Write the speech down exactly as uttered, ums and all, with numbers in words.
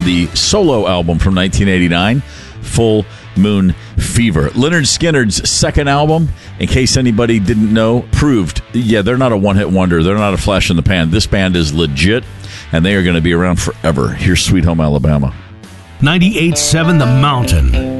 the solo album from nineteen eighty-nine, Full Moon Fever. Lynyrd Skynyrd's second album, in case anybody didn't know, proved, yeah, they're not a one-hit wonder. They're not a flash in the pan. This band is legit, and they are going to be around forever. Here's Sweet Home Alabama. ninety-eight point seven The Mountain.